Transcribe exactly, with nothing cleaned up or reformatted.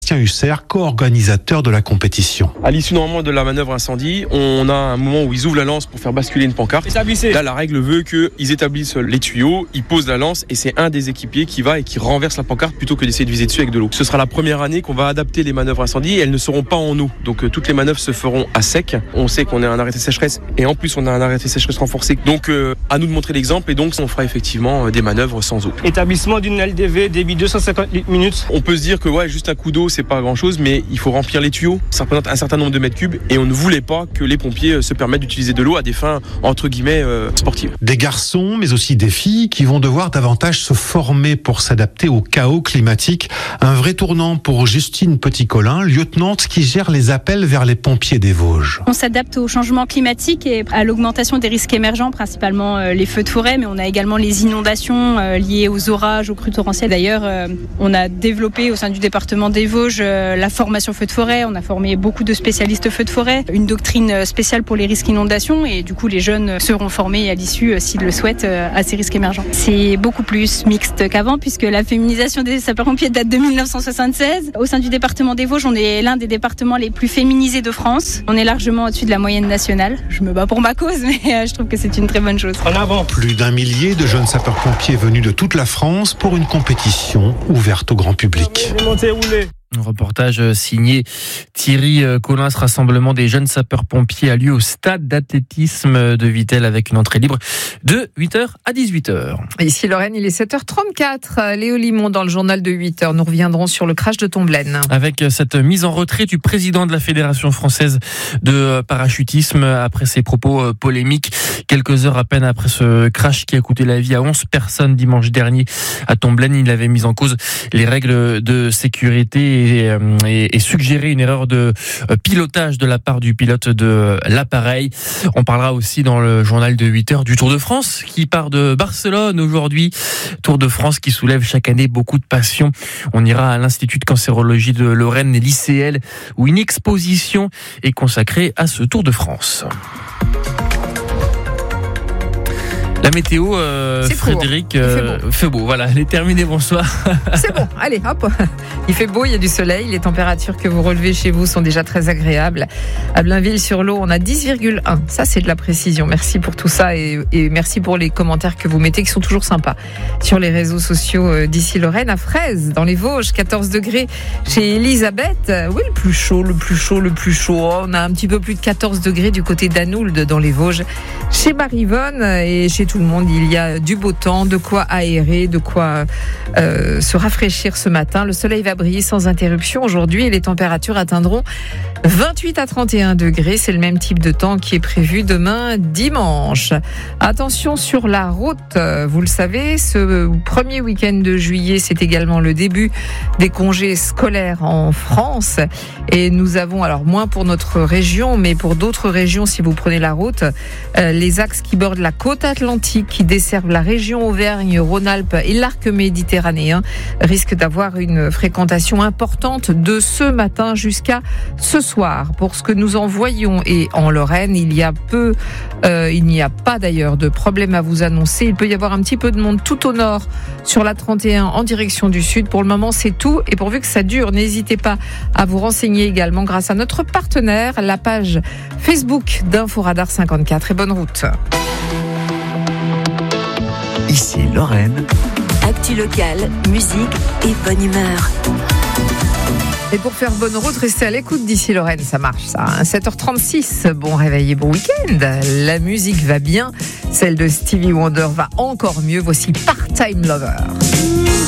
Sébastien Husser, co-organisateur de la compétition. À l'issue normalement de la manœuvre incendie, on a un moment où ils ouvrent la lance pour faire basculer une pancarte. Établissez. Là, la règle veut qu'ils établissent les tuyaux, ils posent la lance et c'est un des équipiers qui va et qui renverse la pancarte plutôt que d'essayer de viser dessus avec de l'eau. Ce sera la première année qu'on va adapter les manœuvres incendie et elles ne seront pas en eau. Donc euh, toutes les manœuvres se feront à sec. On sait qu'on a un arrêté sécheresse et en plus on a un arrêté sécheresse renforcé. Donc euh, à nous de montrer l'exemple et donc on fera effectivement euh, des manœuvres sans eau. Établissement d'une L D V, débit deux cent cinquante litres minutes. On peut se dire que ouais, juste un coup d'eau c'est pas grand chose, mais il faut remplir les tuyaux. Ça représente un certain nombre de mètres cubes et on ne voulait pas que les pompiers se permettent d'utiliser de l'eau à des fins entre guillemets euh, sportives. Des garçons, mais aussi des filles qui vont devoir davantage se former pour s'adapter au chaos climatique. Un vrai tournant pour Justine Petit-Colin, lieutenante qui gère les appels vers les pompiers des Vosges. On s'adapte au changement climatique et à l'augmentation des risques émergents, principalement euh, les feux de forêt, mais on a également les inondations euh, liées aux orages, aux crues torrentielles. D'ailleurs, euh, on a développé au sein du département des Vosges euh, la formation feux de forêt. On a formé beaucoup de spécialistes feux de forêt, une doctrine spéciale pour les risques inondations et du coup les jeunes seront formés à l'issue, euh, s'ils le souhaitent, euh, à ces risques émergents. C'est beaucoup plus mixte qu'avant puisque la féminisation des sapeurs-pompiers date de dix-neuf cent soixante-seize. Au sein du département des Vosges, on est l'un des départements les plus féminisés de France. On est largement au-dessus de la moyenne nationale. Je me bats pour ma cause, mais euh, je trouve que c'est une très bonne chose. En avant. Plus d'un millier de jeunes sapeurs-pompiers venus de toute la France pour une compétition ouverte au grand public. Montez, roulez. Un reportage signé Thierry Collin. Ce rassemblement des jeunes sapeurs-pompiers a lieu au stade d'athlétisme de Vittel avec une entrée libre de huit heures à dix-huit heures. Ici Lorraine, il est sept heures trente-quatre. Léo Limon dans le journal de huit heures. Nous reviendrons sur le crash de Tomblaine. Avec cette mise en retrait du président de la Fédération française de parachutisme après ses propos polémiques. Quelques heures à peine après ce crash qui a coûté la vie à onze personnes dimanche dernier à Tomblaine, il avait mis en cause les règles de sécurité Et, et, et suggérer une erreur de pilotage de la part du pilote de l'appareil. On parlera aussi dans le journal de huit heures du Tour de France qui part de Barcelone aujourd'hui. Tour de France qui soulève chaque année beaucoup de passion. On ira à l'Institut de cancérologie de Lorraine et l'I C L où une exposition est consacrée à ce Tour de France. La météo, euh, Frédéric, euh, il fait beau. fait beau. Voilà, elle est terminée, bonsoir. C'est bon, allez, hop. Il fait beau, il y a du soleil. Les températures que vous relevez chez vous sont déjà très agréables. À Blainville-sur-Lot, on a dix virgule un. Ça, c'est de la précision. Merci pour tout ça et, et merci pour les commentaires que vous mettez qui sont toujours sympas sur les réseaux sociaux d'ici Lorraine. À Fraise, dans les Vosges, quatorze degrés chez Elisabeth. Oui, le plus chaud, le plus chaud, le plus chaud. On a un petit peu plus de quatorze degrés du côté d'Anould, dans les Vosges. Chez Marivonne et chez tout le monde, il y a du beau temps, de quoi aérer, de quoi euh, se rafraîchir ce matin. Le soleil va briller sans interruption aujourd'hui et les températures atteindront vingt-huit à trente et un degrés. C'est le même type de temps qui est prévu demain dimanche. Attention sur la route, vous le savez, ce premier week-end de juillet, c'est également le début des congés scolaires en France. Et nous avons, alors moins pour notre région, mais pour d'autres régions, si vous prenez la route, euh, les axes qui bordent la côte atlantique, qui desservent la région Auvergne-Rhône-Alpes et l'arc méditerranéen, risquent d'avoir une fréquentation importante de ce matin jusqu'à ce soir. Pour ce que nous en voyons et en Lorraine, il y a peu, euh, il n'y a pas d'ailleurs de problème à vous annoncer. Il peut y avoir un petit peu de monde tout au nord sur la trente et un en direction du sud. Pour le moment, c'est tout. Et pourvu que ça dure, n'hésitez pas à vous renseigner également grâce à notre partenaire, la page Facebook d'Inforadar cinquante-quatre. Et bonne route. Ici Lorraine. Actu locale, musique et bonne humeur. Et pour faire bonne route, restez à l'écoute d'ici Lorraine, ça marche ça. Hein. sept heures trente-six, bon réveil et bon week-end. La musique va bien, celle de Stevie Wonder va encore mieux. Voici Part-Time Lover.